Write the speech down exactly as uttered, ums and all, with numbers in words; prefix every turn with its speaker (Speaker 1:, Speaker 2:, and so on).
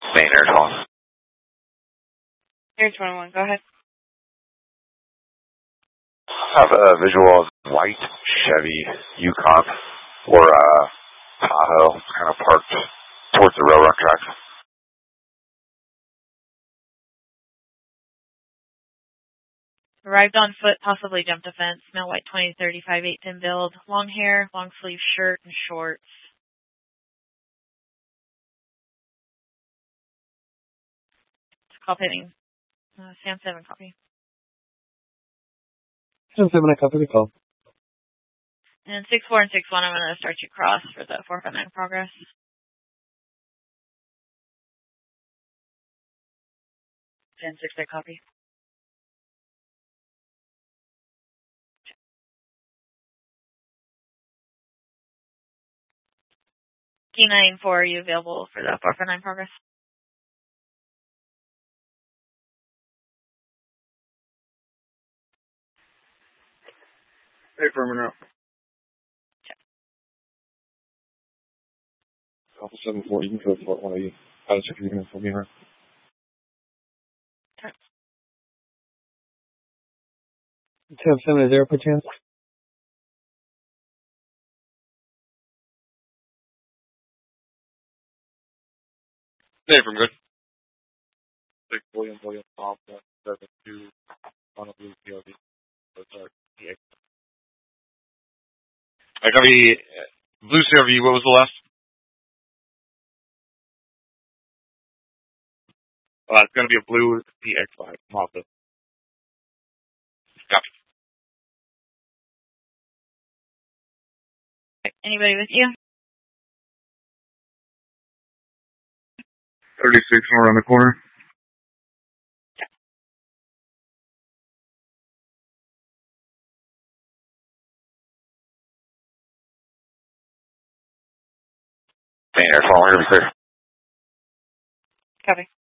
Speaker 1: Main air calling.
Speaker 2: Air twenty-one, go ahead.
Speaker 1: I have a visual of white Chevy Yukon or uh, Tahoe kind of parked towards the railroad tracks.
Speaker 2: Arrived on foot, possibly jumped a fence. Male, white, twenty, thirty-five, eight ten build. Long hair, long sleeve shirt and shorts. Call pending. Uh, Sam seven copy.
Speaker 3: Sam seven, I copy the call.
Speaker 2: And six four and six one, I'm going to start you cross for the four five nine progress. ten six, I copy. Key nine four, are you available for the four five nine progress?
Speaker 4: Hey, Firmin.
Speaker 3: Alpha seven four, you can go for one of you. I'll check if you can inform me, right? Sam seven, is there per chance?
Speaker 4: Hey, from good. Six William William Alpha seven two on a blue P O V. I copy blue C R V. What was the last? Uh, it's going to be a blue P X five. Mazda. Copy.
Speaker 2: Anybody with you?
Speaker 4: thirty-six more around the corner.
Speaker 1: Main air calling, here to be clear.
Speaker 2: Copy.